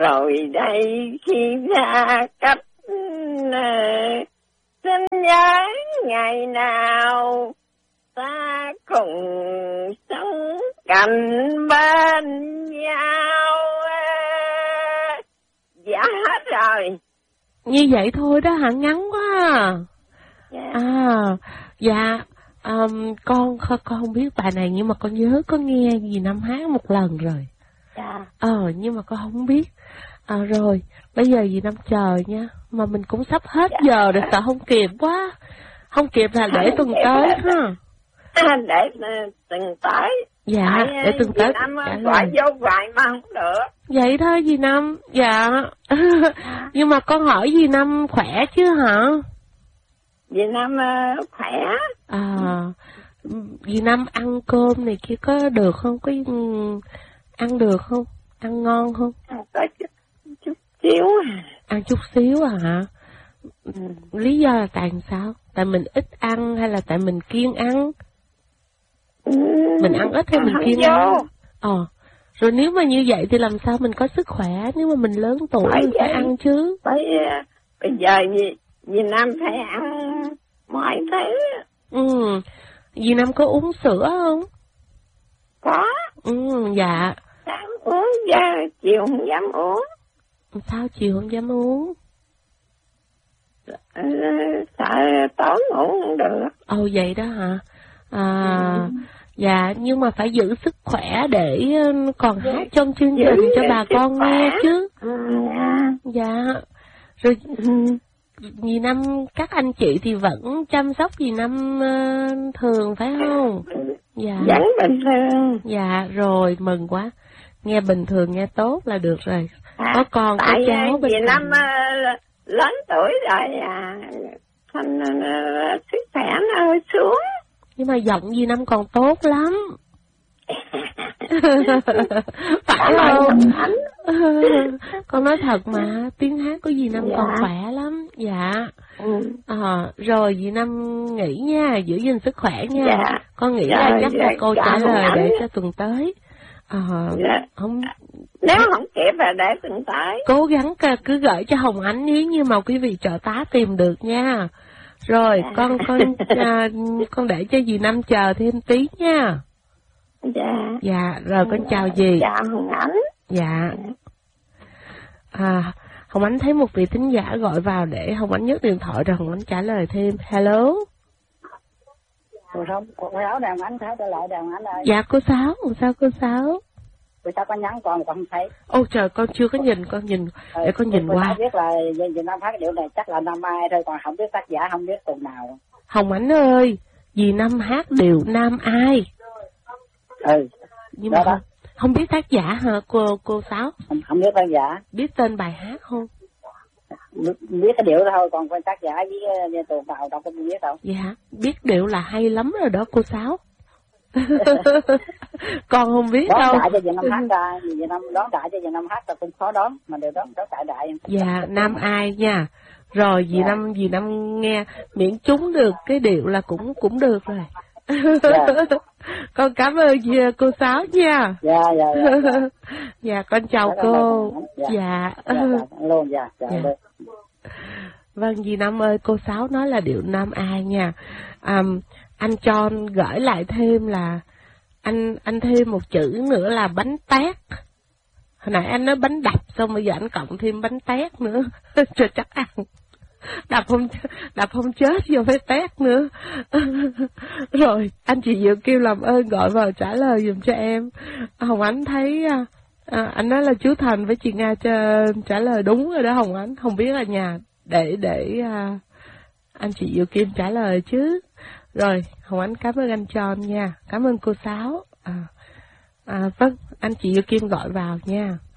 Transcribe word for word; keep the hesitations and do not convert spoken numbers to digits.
rồi đây khi xa cách, xin nhớ ngày nào ta cùng sống cạnh bên nhau. Dạ hết rồi. Như vậy thôi đó hả? Ngắn quá à. Dạ. À, dạ, um, con con không biết bài này nhưng mà con nhớ có nghe dì Năm hát một lần rồi. Dạ. Ờ, nhưng mà con không biết. À, rồi, bây giờ dì Năm chờ nha. Mà mình cũng sắp hết dạ. giờ rồi, sợ không kịp quá. Không kịp là để tuần tới ha. À, để tuần tới. Dạ, tại, để tuần tới. Năm gọi vô hoài mà không được. Vậy thôi dì Năm, dạ. À. Nhưng mà con hỏi dì Năm khỏe chứ hả? Dì Năm uh, khỏe. À, dì Năm ăn cơm này kia có được không? Có ăn được không? Ăn ngon không? Có chút, chút xíu à. Ăn chút xíu à hả? Ừ. Lý do là tại sao? Tại mình ít ăn hay là tại mình kiêng ăn? Ừ. Mình ăn ít hay mình kiêng ăn? Ờ. Rồi nếu mà như vậy thì làm sao mình có sức khỏe? Nếu mà mình lớn tuổi mình phải ăn chứ. Bởi, bây giờ gì, dì Năm phải ăn mọi thứ. Ừ. Dì Năm có uống sữa không? Có. Ừ, dạ. Sáng uống, giờ chiều không dám uống. Sao chiều không dám uống? Ừ, sợ tối ngủ không được. Ồ vậy đó hả? À, ừ. Dạ, nhưng mà phải giữ sức khỏe để còn hát trong chương trình cho bà con khỏe. Nghe chứ. Ừ. Dạ. Rồi dì Năm, các anh chị thì vẫn chăm sóc dì Năm uh, thường phải không? Dạ. Vẫn bình thường. Dạ, rồi mừng quá. Nghe bình thường, nghe tốt là được rồi. À, có con, có cháu bình thường. Dì Năm uh, lớn tuổi rồi à, thành uh, sức khỏe nó hơi xuống. Nhưng mà giọng dì Năm còn tốt lắm. Phải không? Con nói thật mà, tiếng hát của dì Năm dạ. còn khỏe lắm. Dạ. Ừ. À, rồi dì Năm nghỉ nha, giữ gìn sức khỏe nha. Dạ. Con nghĩ dạ, là chắc dạ, là câu dạ, trả lời ảnh. để cho tuần tới. À, dạ. không. Nếu không kịp là để tuần tới. Cố gắng cứ gửi cho Hồng Ánh nếu như mà quý vị trợ tá tìm được nha. Rồi dạ. con con à, con để cho dì Năm chờ thêm tí nha. Dạ. Dạ, rồi con chào dì. Chào Hồng Ánh. Dạ. À, Hồng Ánh thấy một vị thính giả gọi vào để Hồng Ánh nhấc điện thoại rồi Hồng Ánh trả lời thêm. Hello. Cô Sáu, cô Sáu đàn Ánh, Sáu trả lời đàn Ánh ơi. Dạ cô Sáu, sao cô Sáu? Cô Sáu có nhắn con mà con không thấy. Ô trời, con chưa có nhìn, con nhìn, ừ, để con nhìn cô qua. Sáu biết là dì Năm phát cái điệu này chắc là Năm Ai thôi, còn không biết tác giả, không biết tuần nào. Hồng Ánh ơi, dì Năm hát điệu Nam Ai. Ừ. Nhưng mà không, không biết tác giả hả cô cô Sáu? Không, không biết tác giả. Biết tên bài hát không? Biết cái điệu đó thôi, còn con tác giả với, với tuần nào đâu có biết đâu. Dạ, biết điệu là hay lắm rồi đó cô Sáu. Con không biết đón đâu. Đón đại cho dì Năm hát ra, dì Năm đón đại cho dì Năm hát là cũng khó đón, mà đều đón đón đại đại. Dạ, Nam Ai nha. Rồi dì dạ. Năm dì Năm nghe miễn trúng được cái điệu là cũng cũng được rồi. Dạ. Con cảm ơn dì, cô Sáu nha. Dạ dạ. Dạ, dạ. Dạ con chào dạ, cô. Dạ. Dạ. Dạ, dạ luôn dạ. Dạ. Dạ. Vâng dì Năm ơi, cô Sáu nói là điệu Nam Ai nha. À, anh John gửi lại thêm là anh anh thêm một chữ nữa là bánh tét. Hồi nãy anh nói bánh đập xong bây giờ anh cộng thêm bánh tét nữa cho chắc ăn. Đập không đập không chết vô phải tét nữa. Rồi anh chị Diệu kêu làm ơn gọi vào trả lời giùm cho em. Hồng Ánh thấy à, anh nói là chú Thành với chị Nga cho, trả lời đúng rồi đó Hồng Ánh. Không biết là nhà để để à, anh chị Diệu Kim trả lời chứ. Rồi Hồng Ánh cảm ơn anh John nha, cảm ơn cô Sáu. À, à, vâng anh chị Diệu Kim gọi vào nha.